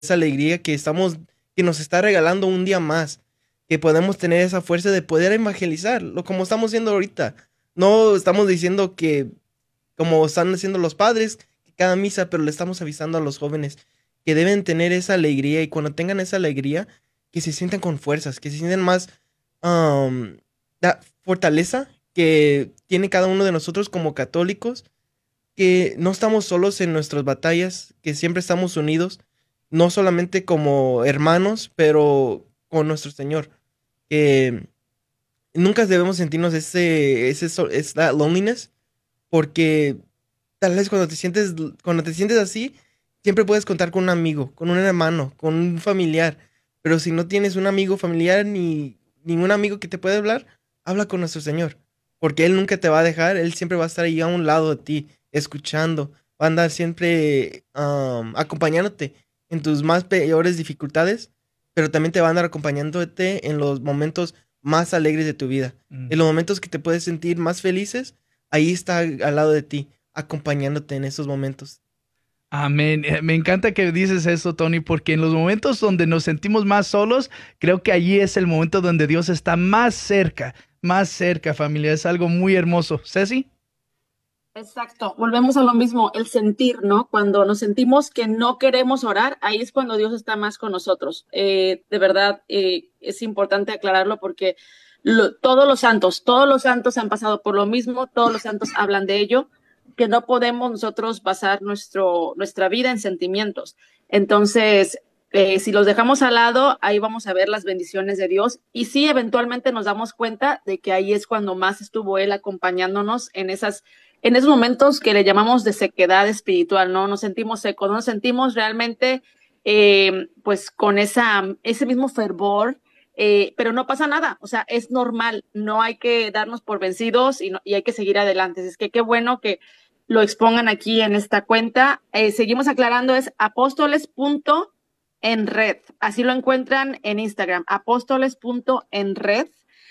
esa alegría que nos está regalando un día más, que podemos tener esa fuerza de poder evangelizar, lo como estamos haciendo ahorita. No estamos diciendo que, como están haciendo los padres, que cada misa, pero le estamos avisando a los jóvenes que deben tener esa alegría y cuando tengan esa alegría, que se sientan con fuerzas, que se sientan más la fortaleza que tiene cada uno de nosotros como católicos, que no estamos solos en nuestras batallas, que siempre estamos unidos, no solamente como hermanos, pero con nuestro Señor, que nunca debemos sentirnos esa loneliness, porque tal vez cuando te sientes así, siempre puedes contar con un amigo, con un hermano, con un familiar, pero si no tienes un amigo familiar ni ningún amigo que te pueda hablar, habla con nuestro Señor, porque Él nunca te va a dejar, Él siempre va a estar ahí a un lado de ti, escuchando, va a andar siempre acompañándote en tus más peores dificultades, pero también te va a andar acompañándote en los momentos más alegres de tu vida, en los momentos que te puedes sentir más felices, ahí está al lado de ti, acompañándote en esos momentos. Amén. Me encanta que dices eso, Tony, porque en los momentos donde nos sentimos más solos, creo que allí es el momento donde Dios está más cerca, familia. Es algo muy hermoso. ¿Ceci? Exacto, volvemos a lo mismo, el sentir, ¿no? Cuando nos sentimos que no queremos orar, ahí es cuando Dios está más con nosotros. De verdad, es importante aclararlo porque todos los santos han pasado por lo mismo, todos los santos hablan de ello, que no podemos nosotros basar nuestra vida en sentimientos. Entonces, si los dejamos al lado, ahí vamos a ver las bendiciones de Dios y sí, eventualmente nos damos cuenta de que ahí es cuando más estuvo Él acompañándonos en esos momentos que le llamamos de sequedad espiritual, ¿no? Nos sentimos secos, no nos sentimos realmente, pues, con ese mismo fervor, pero no pasa nada, o sea, es normal, no hay que darnos por vencidos y hay que seguir adelante. Es que qué bueno que lo expongan aquí en esta cuenta. Seguimos aclarando, es apóstoles.enred, así lo encuentran en Instagram, apóstoles.enred.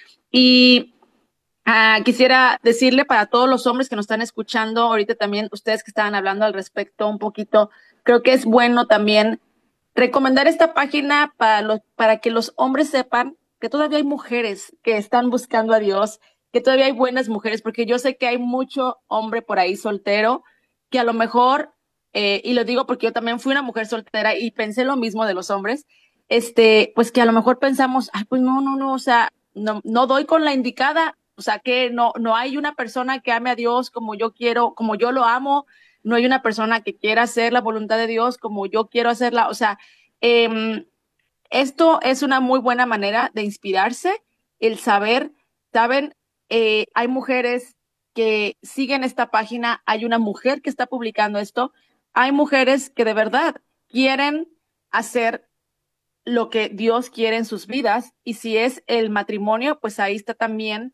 Y quisiera decirle para todos los hombres que nos están escuchando, ahorita también ustedes que estaban hablando al respecto un poquito, creo que es bueno también recomendar esta página para que los hombres sepan que todavía hay mujeres que están buscando a Dios, que todavía hay buenas mujeres, porque yo sé que hay mucho hombre por ahí soltero que a lo mejor, y lo digo porque yo también fui una mujer soltera y pensé lo mismo de los hombres, pues que a lo mejor pensamos, ay, pues no, o sea, no doy con la indicada, o sea, que no hay una persona que ame a Dios como yo quiero, como yo lo amo, no hay una persona que quiera hacer la voluntad de Dios como yo quiero hacerla, o sea, eh, esto es una muy buena manera de inspirarse, el saber, saben, hay mujeres que siguen esta página, hay una mujer que está publicando esto, hay mujeres que de verdad quieren hacer lo que Dios quiere en sus vidas y si es el matrimonio, pues ahí está también,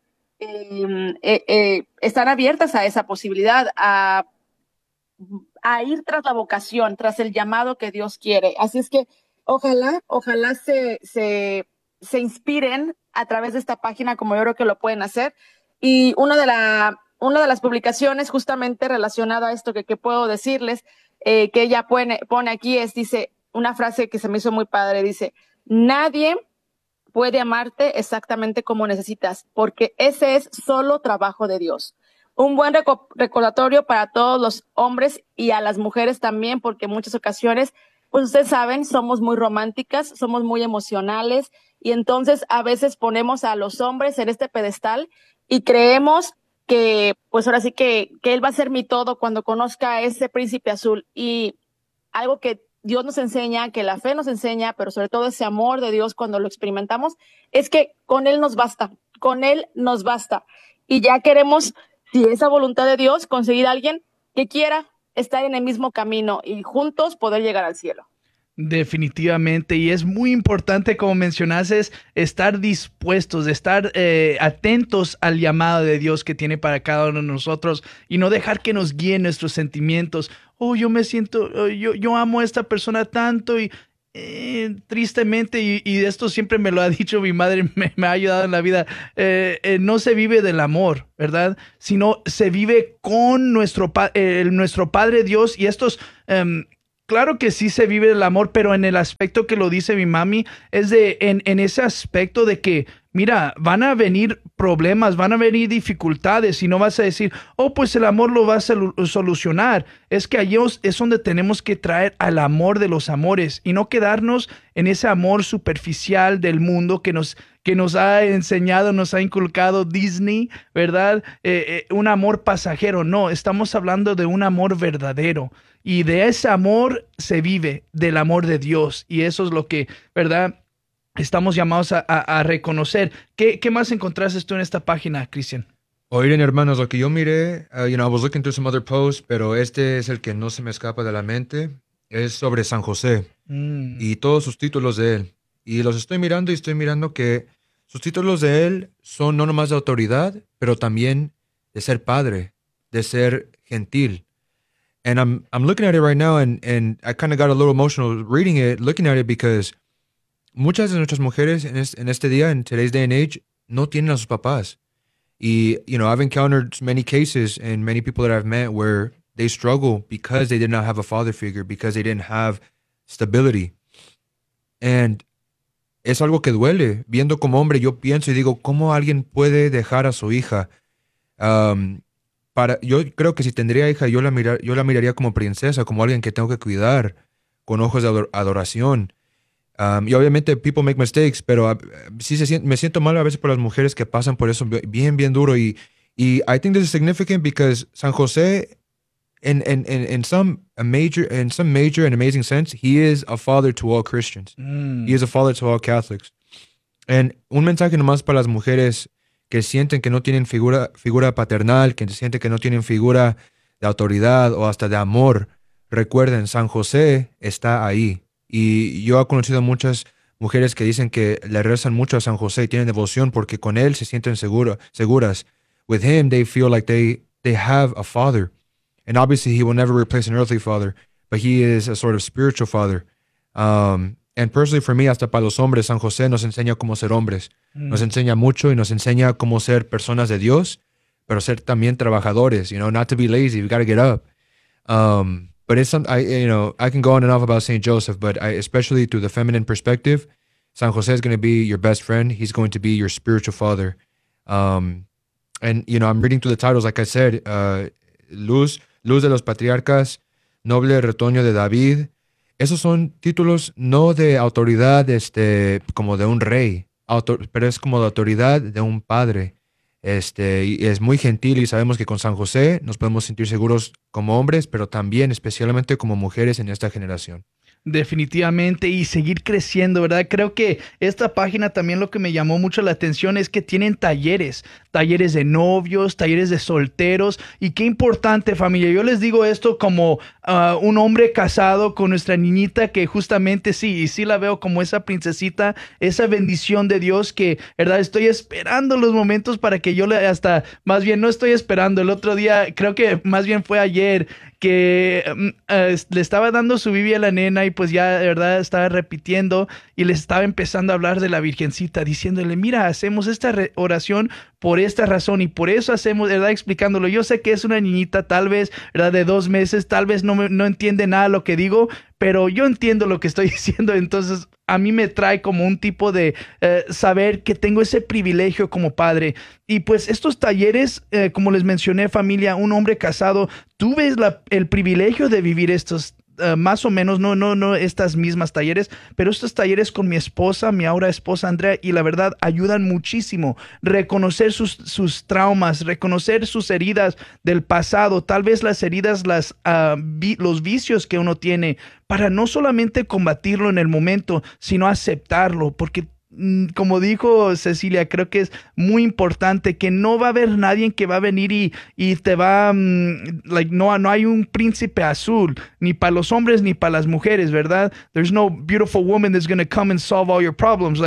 están abiertas a esa posibilidad, a ir tras la vocación, tras el llamado que Dios quiere. Así es que ojalá se inspiren a través de esta página como yo creo que lo pueden hacer. Y una de las publicaciones justamente relacionada a esto que puedo decirles, que ella pone aquí, dice, una frase que se me hizo muy padre, dice, nadie puede amarte exactamente como necesitas, porque ese es solo trabajo de Dios. Un buen recordatorio para todos los hombres y a las mujeres también, porque en muchas ocasiones, pues ustedes saben, somos muy románticas, somos muy emocionales y entonces a veces ponemos a los hombres en este pedestal y creemos que, pues ahora sí que él va a ser mi todo cuando conozca a ese príncipe azul y algo que Dios nos enseña, que la fe nos enseña, pero sobre todo ese amor de Dios cuando lo experimentamos, es que con Él nos basta, con Él nos basta. Y ya queremos, si es la voluntad de Dios, conseguir a alguien que quiera estar en el mismo camino y juntos poder llegar al cielo. Definitivamente, y es muy importante, como mencionaste, estar dispuestos, estar atentos al llamado de Dios que tiene para cada uno de nosotros y no dejar que nos guíen nuestros sentimientos. Oh, yo me siento, yo amo a esta persona tanto y tristemente, y esto siempre me lo ha dicho mi madre, me ha ayudado en la vida, no se vive del amor, ¿verdad? Sino se vive con nuestro Padre Dios y estos claro que sí se vive el amor, pero en el aspecto que lo dice mi mami, es en ese aspecto de que, mira, van a venir problemas, van a venir dificultades y no vas a decir, oh, pues el amor lo va a solucionar. Es que allí es donde tenemos que traer al amor de los amores y no quedarnos en ese amor superficial del mundo que nos ha enseñado, nos ha inculcado Disney, ¿verdad? Un amor pasajero. No, estamos hablando de un amor verdadero. Y de ese amor se vive, del amor de Dios. Y eso es lo que, ¿verdad?, estamos llamados a reconocer. ¿Qué más encontraste tú en esta página, Cristian? Oigan, hermanos, lo que yo miré, I was looking through some other posts, pero este es el que no se me escapa de la mente. Es sobre San José y todos sus títulos de él. Y los estoy mirando y estoy mirando que sus títulos de él son no nomás de autoridad, pero también de ser padre, de ser gentil. And I'm looking at it right now, and I kind of got a little emotional reading it, looking at it, because muchas de nuestras mujeres en este día, in today's day and age, no tienen a sus papás. Y, I've encountered many cases and many people that I've met where they struggle because they did not have a father figure, because they didn't have stability. And es algo que duele. Viendo como hombre, yo pienso y digo, ¿cómo alguien puede dejar a su hija? Yo creo que si tendría hija, yo la miraría como princesa, como alguien que tengo que cuidar, con ojos de adoración. Y obviamente people make mistakes, pero sí me siento mal a veces por las mujeres que pasan por eso bien, bien duro. Y I think this is significant because San José, in some major and amazing sense, he is a father to all Christians. He is a father to all Catholics. And un mensaje nomás para las mujeres que sienten que no tienen figura paternal, que sienten que no tienen figura de autoridad o hasta de amor. Recuerden, San José está ahí. Y yo he conocido muchas mujeres que dicen que le rezan mucho a San José y tienen devoción porque con él se sienten seguras. With him, they feel like they have a father. And obviously, he will never replace an earthly father, but he is a sort of spiritual father. And personally, for me, hasta para los hombres, San José nos enseña cómo ser hombres. Nos enseña mucho y nos enseña cómo ser personas de Dios, pero ser también trabajadores, not to be lazy. We got to get up. But it's I can go on and off about St. Joseph, but especially through the feminine perspective, San Jose is going to be your best friend. He's going to be your spiritual father. And, I'm reading through the titles, like I said, Luz de los Patriarcas, Noble Retoño de David. Esos son títulos no de autoridad como de un rey, pero es como de autoridad de un padre. Y es muy gentil y sabemos que con San José nos podemos sentir seguros como hombres, pero también especialmente como mujeres en esta generación. Definitivamente, y seguir creciendo, ¿verdad? Creo que esta página también lo que me llamó mucho la atención es que tienen talleres de novios, talleres de solteros, y qué importante, familia. Yo les digo esto como un hombre casado con nuestra niñita, que justamente sí la veo como esa princesita, esa bendición de Dios que, ¿verdad? Estoy esperando los momentos para que yo más bien no estoy esperando. El otro día, creo que más bien fue ayer, que le estaba dando su Biblia a la nena y pues ya de verdad estaba repitiendo y le estaba empezando a hablar de la Virgencita, diciéndole, mira, hacemos esta oración por esta razón y por eso hacemos, ¿verdad? Explicándolo. Yo sé que es una niñita, tal vez, ¿verdad? De 2 meses, tal vez no entiende nada de lo que digo, pero yo entiendo lo que estoy diciendo. Entonces a mí me trae como un tipo de saber que tengo ese privilegio como padre. Y pues estos talleres, como les mencioné, familia, un hombre casado, tuve el privilegio de vivir estos más o menos, no estas mismas talleres, pero estos talleres con mi esposa, mi ahora esposa Andrea, y la verdad ayudan muchísimo. Reconocer sus traumas, reconocer sus heridas del pasado, tal vez las heridas, los vicios que uno tiene, para no solamente combatirlo en el momento, sino aceptarlo, porque como dijo Cecilia, creo que es muy importante que no va a haber nadie que va a venir y te va, no hay un príncipe azul, ni para los hombres ni para las mujeres, ¿verdad? There's no beautiful woman that's going to come and solve all your problems.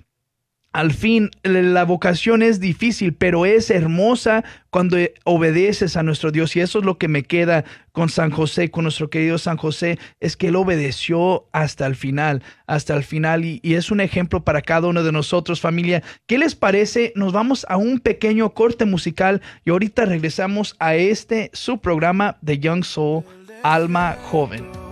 Al fin, la vocación es difícil, pero es hermosa cuando obedeces a nuestro Dios. Y eso es lo que me queda con San José, con nuestro querido San José, es que él obedeció hasta el final. Y es un ejemplo para cada uno de nosotros, familia. ¿Qué les parece? Nos vamos a un pequeño corte musical y ahorita regresamos a su programa de Young Soul, Alma Joven.